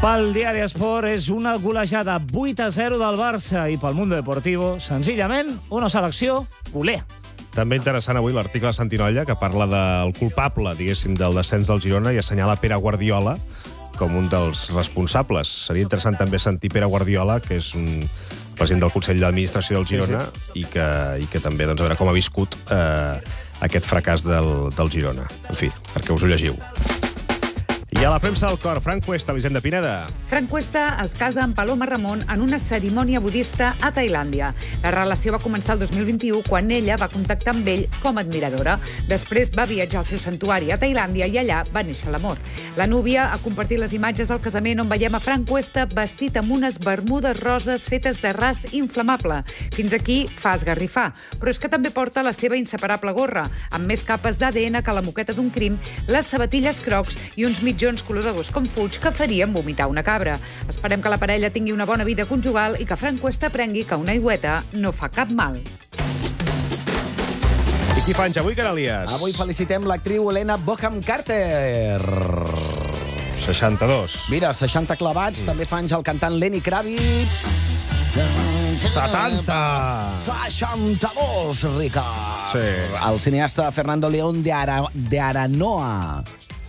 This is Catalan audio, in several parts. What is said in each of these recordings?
Pel diari Esport és una golejada 8-0 del Barça i pel Mundo Deportivo, senzillament, una selecció culé. També interessant avui l'article de Santinolla, que parla del culpable, diguéssim, del descens del Girona i assenyala Pere Guardiola com un dels responsables. Seria interessant també sentir Pere Guardiola, que és un president del Consell d'Administració del Girona, sí. I que també, doncs, a veure com ha viscut aquest fracàs del Girona. En fi, perquè us ho llegiu. I a la premsa del cor, Frank Cuesta, Elisenda Pineda. Frank Cuesta es casa amb Paloma Ramon en una cerimònia budista a Tailàndia. La relació va començar el 2021 quan ella va contactar amb ell com a admiradora. Després va viatjar al seu santuari a Tailàndia i allà va néixer l'amor. La núvia ha compartit les imatges del casament on veiem a Frank Cuesta vestit amb unes bermudes roses fetes de ras inflamable. Fins aquí fa esgarrifar, però és que també porta la seva inseparable gorra, amb més capes d'ADN que la moqueta d'un crim, les sabatilles Crocs i uns mitjons color de gos com fuig que farien vomitar una cabra. Esperem que la parella tingui una bona vida conjugal i que Frank Cuesta aprengui que una aigüeta no fa cap mal. I qui fa anys avui, Canalies? Avui felicitem l'actriu Helena Bonham Carter. 62. Mira, 60 clavats. També fa anys el cantant Lenny Kravitz. 70. 62, Ricard. Sí. El cineasta Fernando León de Aranoa.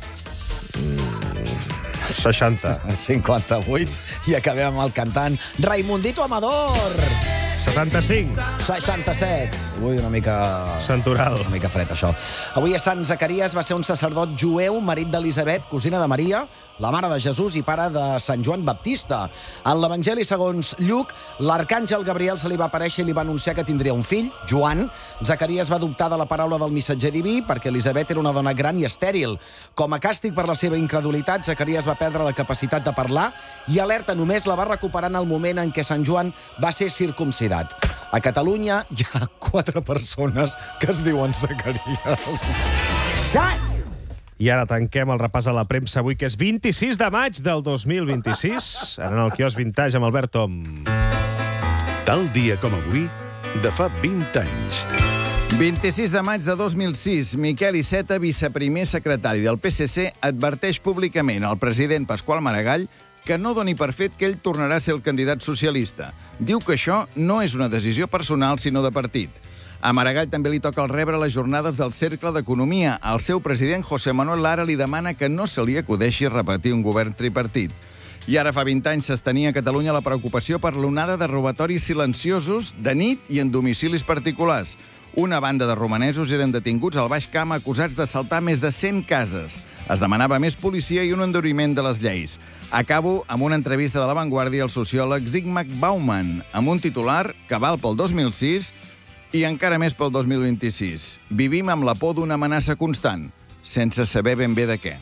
60. 58. I acabem amb el cantant Raimundito Amador. 75. 67. Ui, una mica... Santoral. Una mica fred, això. Avui a Sant Zacarias va ser un sacerdot jueu, marit d'Elisabet, cosina de Maria, la mare de Jesús i pare de Sant Joan Baptista. En l'Evangeli segons Lluc, l'arcàngel Gabriel se li va aparèixer i li va anunciar que tindria un fill, Joan. Zacarias va adoptar de la paraula del missatger diví perquè Elisabet era una dona gran i estèril. Com a càstig per la seva incredulitat, Zacarias va perdre la capacitat de parlar i alerta només la va recuperar en el moment en què Sant Joan va ser circumcidat. A Catalunya hi ha 4 persones que es diuen Zacarias. Xat! I ara tanquem el repàs a la premsa avui, que és 26 de maig del 2026. Ara en el quiosc Vintage amb Albert Tom. Tal dia com avui, de fa 20 anys. 26 de maig de 2006, Miquel Iceta, viceprimer secretari del PSC, adverteix públicament al president Pasqual Maragall que no doni per fet que ell tornarà a ser el candidat socialista. Diu que això no és una decisió personal, sinó de partit. A Maragall també li toca el rebre les jornades del Cercle d'Economia. El seu president, José Manuel Lara, li demana que no se li acudeixi repetir un govern tripartit. I ara fa 20 anys s'estenia a Catalunya la preocupació per l'onada de robatoris silenciosos de nit i en domicilis particulars. Una banda de romanesos eren detinguts al Baix Camp acusats d'assaltar més de 100 cases. Es demanava més policia i un enduriment de les lleis. Acabo amb una entrevista de La Vanguardia al sociòleg Zygmunt Bauman, amb un titular que val pel 2006 i encara més pel 2026. Vivim amb la por d'una amenaça constant, sense saber ben bé de què.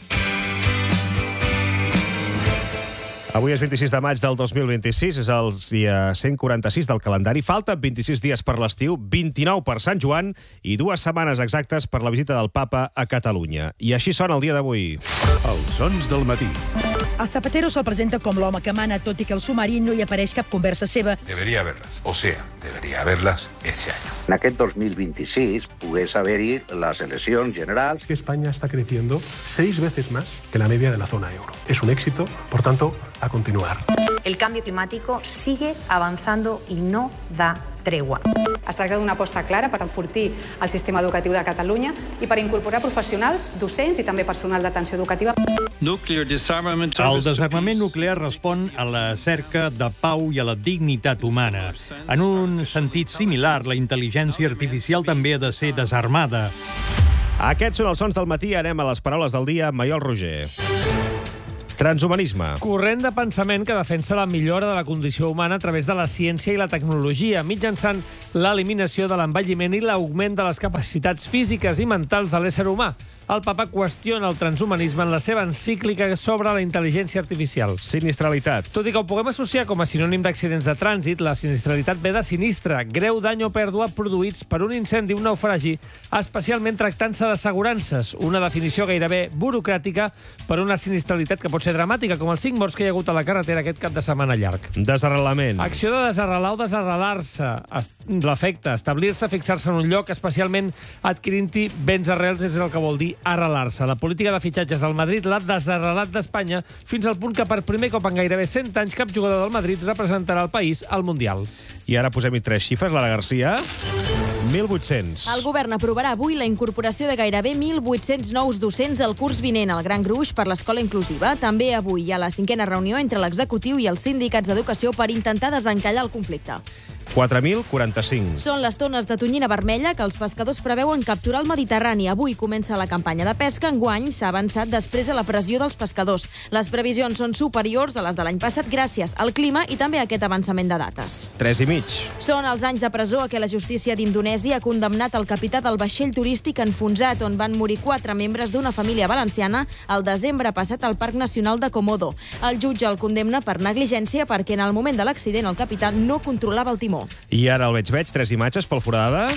Avui és 26 de maig del 2026, és el dia 146 del calendari. Falten 26 dies per l'estiu, 29 per Sant Joan i 2 setmanes exactes per la visita del Papa a Catalunya. I així sona el dia d'avui. Els sons del matí. El Zapatero se'l presenta com l'home que mana, tot i que al sumari no hi apareix cap conversa seva. Debería haberlas, o sea, debería haberlas este año. En aquest 2026 pogués haver-hi les eleccions generals. Que España está creciendo 6 veces más que la media de la zona euro. Es un éxito, por tanto, a continuar. El cambio climático sigue avanzando y no da tregua. Es tracta d'una aposta clara per enfortir el sistema educatiu de Catalunya i per incorporar professionals, docents i també personal d'atenció educativa. El desarmament nuclear respon a la cerca de pau i a la dignitat humana. En un sentit similar, la intel·ligència artificial també ha de ser desarmada. Aquests són els sons del matí. Anem a les paraules del dia. Maiol Roger. Transhumanisme. Corrent de pensament que defensa la millora de la condició humana a través de la ciència i la tecnologia, mitjançant l'eliminació de l'envelliment i l'augment de les capacitats físiques i mentals de l'ésser humà. El papa qüestiona el transhumanisme en la seva encíclica sobre la intel·ligència artificial. Sinistralitat. Tot i que ho puguem associar com a sinònim d'accidents de trànsit, la sinistralitat ve de sinistre, greu dany o pèrdua produïts per un incendi o un naufragi, especialment tractant-se d'assegurances, una definició gairebé burocràtica per una sinistralitat que pot ser ser dramàtica, com els 5 morts que hi ha hagut a la carretera aquest cap de setmana llarg. Desarrelament. Acció de desarrelar o desarrelar-se. L'efecte, establir-se, fixar-se en un lloc, especialment adquirint-hi béns arrels, és el que vol dir arrelar-se. La política de fitxatges del Madrid l'ha desarrelat d'Espanya fins al punt que per primer cop en gairebé 100 anys cap jugador del Madrid representarà el país al Mundial. I ara posem-hi 3 xifres, Lara Garcia. 1.800. El govern aprovarà avui la incorporació de gairebé 1.800 nous docents al curs vinent al Gran Gruix per l'escola inclusiva. També avui hi ha la 5a reunió entre l'executiu i els sindicats d'educació per intentar desencallar el conflicte. 4.045. Són les tones de tonyina vermella que els pescadors preveuen capturar al Mediterrani. Avui comença la campanya de pesca. Enguany s'ha avançat després de la pressió dels pescadors. Les previsions són superiors a les de l'any passat gràcies al clima i també a aquest avançament de dates. 3,5. Són els anys de presó a què la justícia d'Indonèsia ha condemnat el capità del vaixell turístic enfonsat, on van morir 4 membres d'una família valenciana el desembre passat al Parc Nacional de Komodo. El jutge el condemna per negligència perquè en el moment de l'accident el capità no controlava el timó. I ara el veig, 3 imatges pel Foradada.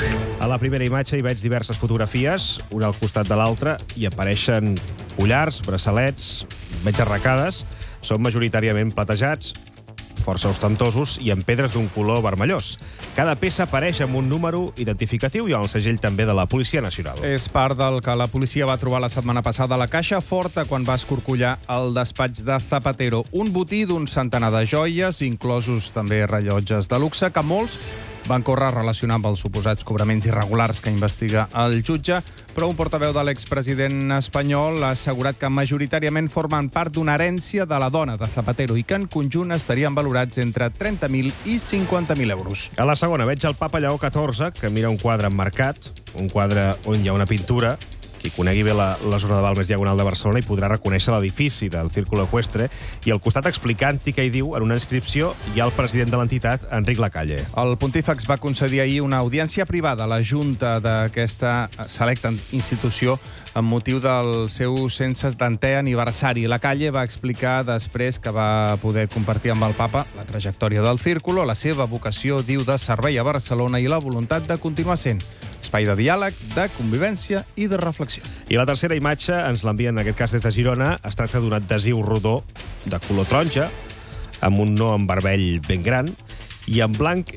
A la primera imatge hi veig diverses fotografies, una al costat de l'altra, i apareixen collars, braçalets, veig arracades. Són majoritàriament platejats, força ostentosos i amb pedres d'un color vermellós. Cada peça apareix amb un número identificatiu i amb el segell també de la Policia Nacional. És part del que la policia va trobar la setmana passada a la Caixa Forta quan va escorcollar el despatx de Zapatero. Un botí d'un centenar de joies, inclosos també rellotges de luxe, que molts van córrer a relacionar amb els suposats cobraments irregulars que investiga el jutge, però un portaveu de l'expresident espanyol ha assegurat que majoritàriament formen part d'una herència de la dona de Zapatero i que en conjunt estarien valorats entre 30.000 i 50.000 euros. A la segona veig el papa Lleó XIV, que mira un quadre emmarcat, un quadre on hi ha una pintura. Qui conegui bé la zona de Balmes Diagonal de Barcelona i podrà reconèixer l'edifici del Círculo Ecuestre, i al costat explicant-hi què hi diu, en una inscripció hi ha el president de l'entitat, Enric Lacalle. El pontífex va concedir ahir una audiència privada a la junta d'aquesta selecta institució amb motiu del seu 170è aniversari. Lacalle va explicar després que va poder compartir amb el papa la trajectòria del Círculo, la seva vocació, diu, de servei a Barcelona i la voluntat de continuar sent espai de diàleg, de convivència i de reflexió. I la tercera imatge ens l'envien, en aquest cas des de Girona. Es tracta d'un adhesiu rodó de color taronja, amb un no en vermell ben gran, i en blanc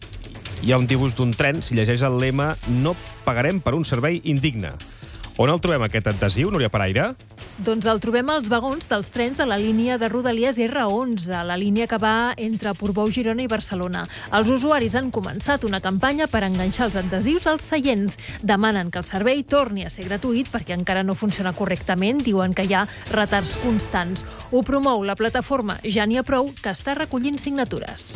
hi ha un dibuix d'un tren. Si llegeix el lema "No pagarem per un servei indigne". On el trobem, aquest adhesiu, Núria Paraire? Doncs el trobem als vagons dels trens de la línia de Rodalies R11, la línia que va entre Portbou, Girona i Barcelona. Els usuaris han començat una campanya per enganxar els adhesius als seients. Demanen que el servei torni a ser gratuït perquè encara no funciona correctament. Diuen que hi ha retards constants. Ho promou la plataforma Ja n'hi ha prou, que està recollint signatures.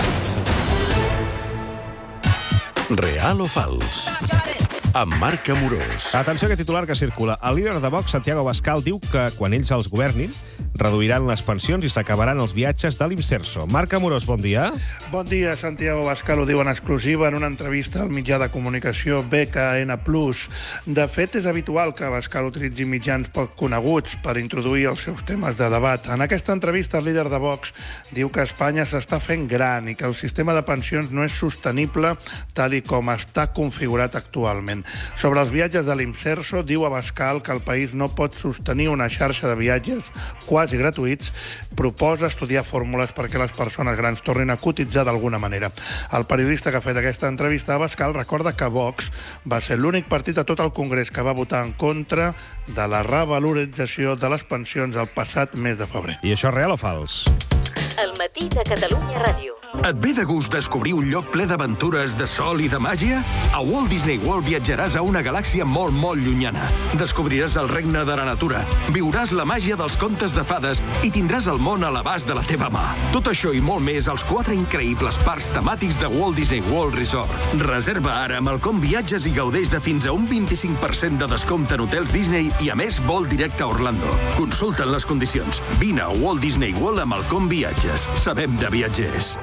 Real o fals? Amb Marc Amorós. Atenció a aquest titular que circula. El líder de Vox, Santiago Abascal, diu que quan ells els governin reduiran les pensions i s'acabaran els viatges de l'Imserso. Marc Amorós, bon dia. Bon dia. Santiago Abascal ho diu en exclusiva en una entrevista al mitjà de comunicació BKN+. De fet, és habitual que Abascal utilitzi mitjans poc coneguts per introduir els seus temes de debat. En aquesta entrevista, el líder de Vox diu que Espanya s'està fent gran i que el sistema de pensions no és sostenible tal i com està configurat actualment. Sobre els viatges de l'Imserso, diu Abascal que el país no pot sostenir una xarxa de viatges quasi gratuïts. Proposa estudiar fórmules perquè les persones grans tornin a cotitzar d'alguna manera. El periodista que ha fet aquesta entrevista a Abascal recorda que Vox va ser l'únic partit a tot el Congrés que va votar en contra de la revalorització de les pensions el passat mes de febrer. I això és real o fals? El matí de Catalunya Ràdio. Et ve de gust descobrir un lloc ple d'aventures, de sol i de màgia? A Walt Disney World viatjaràs a una galàxia molt, molt llunyana. Descobriràs el regne de la natura, viuràs la màgia dels contes de fades i tindràs el món a l'abast de la teva mà. Tot això i molt més als 4 increïbles parcs temàtics de Walt Disney World Resort. Reserva ara amb el Com Viatges i gaudeix de fins a un 25% de descompte en hotels Disney i, a més, vol directe a Orlando. Consulta'n les condicions. Vine a Walt Disney World amb el Com Viatges. Sabem de viatgers.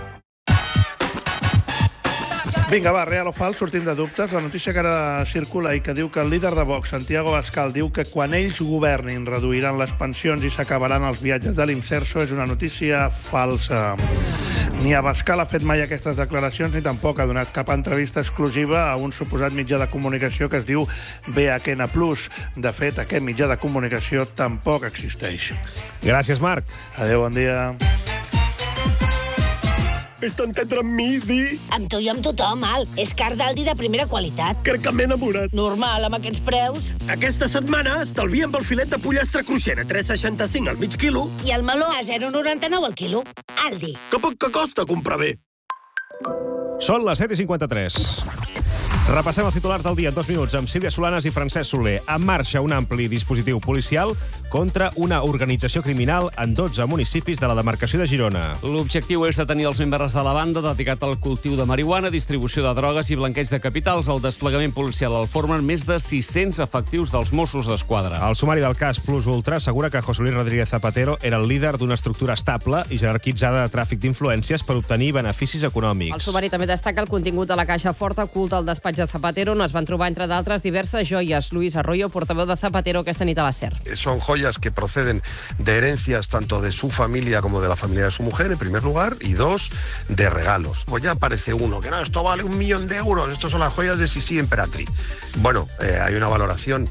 Vinga, va, real o fals, sortim de dubtes. La notícia que ara circula i que diu que el líder de Vox, Santiago Abascal, diu que quan ells governin reduiran les pensions i s'acabaran els viatges de l'Imserso és una notícia falsa. Ni Abascal ha fet mai aquestes declaracions ni tampoc ha donat cap entrevista exclusiva a un suposat mitjà de comunicació que es diu BHN+. De fet, aquest mitjà de comunicació tampoc existeix. Gràcies, Marc. Adéu, bon dia. És tan tendre amb mi, Di. Amb tu i amb tothom, Al. És carn d'Aldi de primera qualitat. Crec que m'he enamorat. Normal, amb aquests preus. Aquesta setmana estalviem pel filet de pollastre cruixent a 3,65 al mig quilo. I el meló a 0,99 al quilo. Aldi. Que poc que costa comprar bé. Són les 7:53. Repassem els titulars del dia en 2 minuts amb Sílvia Solanes i Francesc Soler. En marxa un ampli dispositiu policial contra una organització criminal en 12 municipis de la demarcació de Girona. L'objectiu és detenir els membres de la banda dedicat al cultiu de marihuana, distribució de drogues i blanqueig de capitals. El desplegament policial el formen més de 600 efectius dels Mossos d'Esquadra. El sumari del cas Plus Ultra assegura que José Luis Rodríguez Zapatero era el líder d'una estructura estable i jerarquitzada de tràfic d'influències per obtenir beneficis econòmics. El sumari també destaca el contingut de la caixa forta oculta al despatx de Zapatero, on es van trobar, entre d'altres, diverses joies. Luis Arroyo, portaveu de Zapatero, aquesta nit a la SER. Son joyas que proceden de herencias tanto de su familia como de la familia de su mujer, en primer lugar, y 2, de regalos. Pues ya aparece uno, que no, esto vale 1 millón de euros, estos son las joyas de Sisi Emperatriz. Bueno, hay una valoración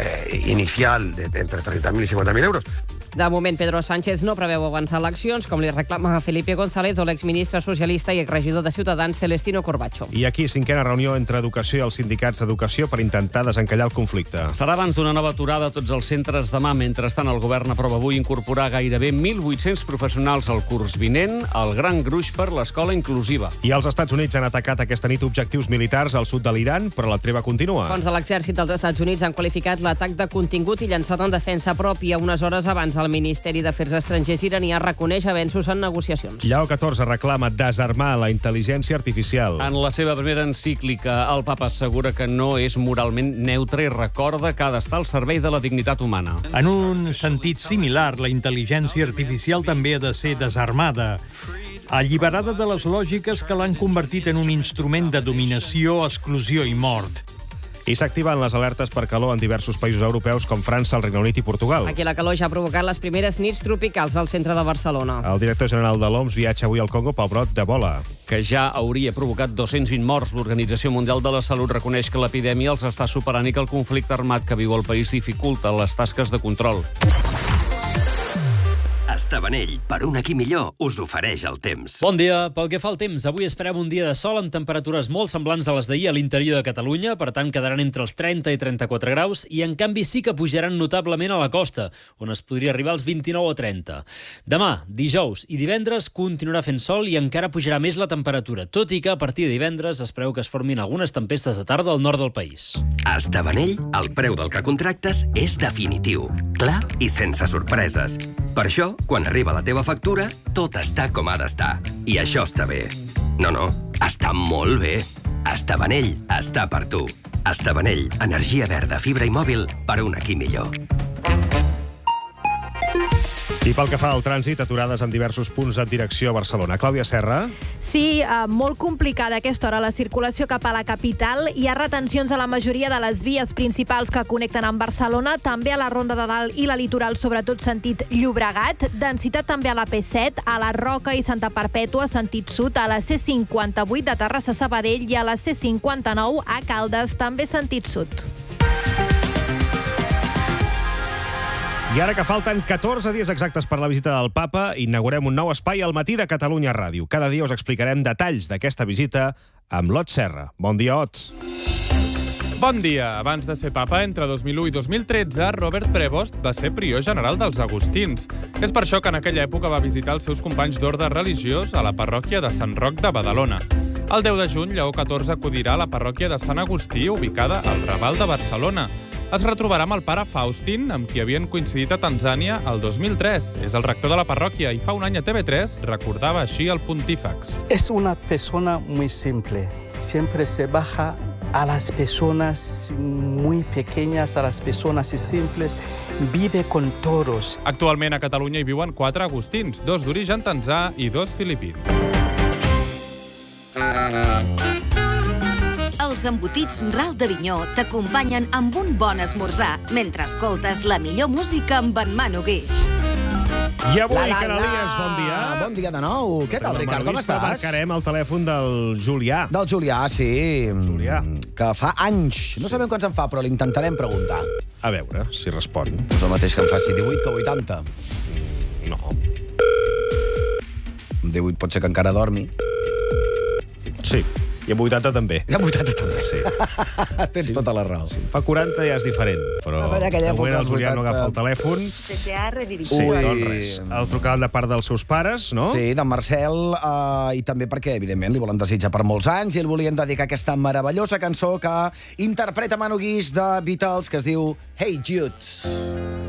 inicial de entre 30.000 y 50.000 euros. De moment, Pedro Sánchez no preveu avançar eleccions, com li reclama a Felipe González o l'exministre socialista i exregidor de Ciutadans, Celestino Corbacho. I aquí, 5a reunió entre Educació i els sindicats d'Educació per intentar desencallar el conflicte. Serà abans d'una nova aturada a tots els centres demà. Mentrestant, el govern aprova avui incorporar gairebé 1.800 professionals al curs vinent, el gran gruix per l'escola inclusiva. I els Estats Units han atacat aquesta nit objectius militars al sud de l'Iran, però la treva continua. Fons de l'exèrcit dels Estats Units han qualificat l'atac de contingut i llançat en defensa pròpia. Unes hores abans, el Ministeri d'Afers Estrangers iranià reconeix avenços en negociacions. Lleó XIV reclama desarmar la intel·ligència artificial. En la seva primera encíclica, el papa assegura que no és moralment neutre i recorda que ha d'estar al servei de la dignitat humana. En un sentit similar, la intel·ligència artificial també ha de ser desarmada, alliberada de les lògiques que l'han convertit en un instrument de dominació, exclusió i mort. I s'activen les alertes per calor en diversos països europeus com França, el Regne Unit i Portugal. Aquí la calor ja ha provocat les primeres nits tropicals al centre de Barcelona. El director general de l'OMS viatja avui al Congo pel brot d'Ebola, que ja hauria provocat 220 morts. L'Organització Mundial de la Salut reconeix que l'epidèmia els està superant i que el conflicte armat que viu el país dificulta les tasques de control. Estavanell, per un aquí millor, us ofereix el temps. Bon dia. Pel que fa al temps, avui esperem un dia de sol amb temperatures molt semblants a les d'ahir a l'interior de Catalunya, per tant quedaran entre els 30 i 34 graus, i en canvi sí que pujaran notablement a la costa, on es podria arribar als 29 o 30. Demà, dijous i divendres continuarà fent sol i encara pujarà més la temperatura, tot i que a partir de divendres es preveu que es formin algunes tempestes de tarda al nord del país. A Estavanell, el preu del que contractes és definitiu, clar i sense sorpreses. Per això, quan arriba la teva factura, tot està com ha d'estar. I això està bé. No, està molt bé. Estavanell està per tu. Estavanell, energia verda, fibra i mòbil per un aquí millor. I pel que fa al trànsit, aturades en diversos punts en direcció a Barcelona. Clàudia Serra? Sí, molt complicada a aquesta hora la circulació cap a la capital. Hi ha retencions a la majoria de les vies principals que connecten amb Barcelona, també a la Ronda de Dalt i la Litoral, sobretot sentit Llobregat. Densitat també a la P7, a la Roca i Santa Perpètua, sentit sud, a la C58 de Terrassa a Sabadell i a la C59 a Caldes, també sentit sud. I ara que falten 14 dies exactes per la visita del papa, inaugurem un nou espai al matí de Catalunya Ràdio. Cada dia us explicarem detalls d'aquesta visita amb l'Ot Serra. Bon dia, Ot. Bon dia. Abans de ser papa, entre 2001 i 2013, Robert Prevost va ser prior general dels Agustins. És per això que en aquella època va visitar els seus companys d'ordre religiós a la parròquia de Sant Roc de Badalona. El 10 de juny, Lleó XIV acudirà a la parròquia de Sant Agustí, ubicada al Raval de Barcelona. Es retrobarà amb el pare Faustín, amb qui havien coincidit a Tanzània el 2003. És el rector de la parròquia i fa un any a TV3 recordava així el pontífex. Es una persona muy simple. Siempre se baja a las personas muy pequeñas, a las personas simples. Vive con todos. Actualment a Catalunya hi viuen 4 agustins, 2 d'origen tanzà i 2 filipins. Els embotits Ral d'Avinyó t'acompanyen amb un bon esmorzar mentre escoltes la millor música amb en Manu Guix. I avui, Canalies, bon dia. Bon dia de nou. Què tal, Ricard, com estàs? Marcarem el telèfon del Julià. Del Julià, sí. Julià. Que fa anys. No sabem quants en fa, però l'intentarem preguntar. A veure si respon. És el mateix que en faci 18 que 80. No. 18 pot ser que encara dormi. Sí. I amb 80 també. I amb 80 també. Sí. Tens tota la raó. Sí. Fa 40 ja és diferent, però de moment el Julià no agafa el telèfon. Sí, doncs res. El trucaven de part dels seus pares, no? Sí, d'en Marcel, i també perquè, evidentment, li volen desitjar per molts anys i el volien dedicar aquesta meravellosa cançó que interpreta Manu Guix de Beatles, que es diu Hey Jude.